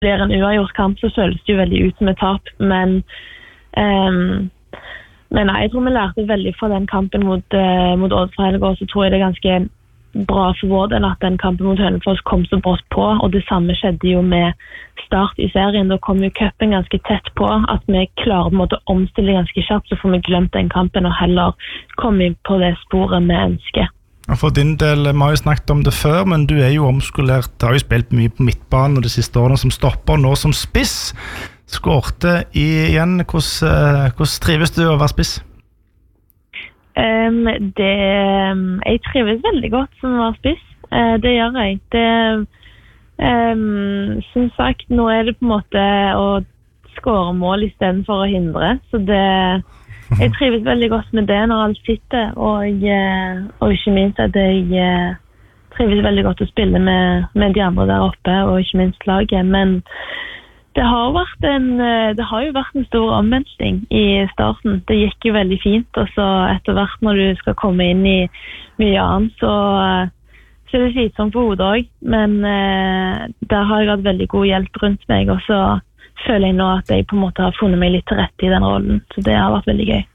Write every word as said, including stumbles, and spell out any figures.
blir en uavgjort kamp, så føles det jo veldig ut som et tap, men, um, men nei, jeg tror vi lærte veldig fra den kampen mot, uh, mot Odd fra helga, og så tror jeg det er ganske bra for vår del at den kampen mot Hønefoss kom så brått på, og det samme skjedde jo med start i serien. Da kom jo cupen ganske tett på, at vi klarer på en måte å omstille ganske kjapt, så får vi glemt den kampen og heller komme på det sporet vi ønsker. For din del, vi har jo snakket om det før, men du er jo omskolert, du har jo spilt mye på midtbanen og de siste årene som stopper, nå som spiss. Skårte igjen, hvordan, hvordan trives du å være spiss? Um, det, jeg trives veldig godt som å være spiss, uh, det gjør jeg. Det, um, som sagt, nå er det på en måte å skåre mål i stedet for å hindre, så det... Jeg trives veldig godt med det når alt sitter, og, og ikke minst at jeg trives veldig godt å spille med, med de andre der oppe, og ikke minst laget. Men det har, vært en, det har jo vært en stor omvending i starten. Det gikk jo veldig fint, og så etter hvert når du skal komme inn i mye annet, så, så er det slitsomt på hodet også. Men der har jeg hatt veldig god hjelp rundt meg, og så føler jeg nå at jeg på en måte har funnet meg litt til rette i den rollen, så det har vært veldig gøy.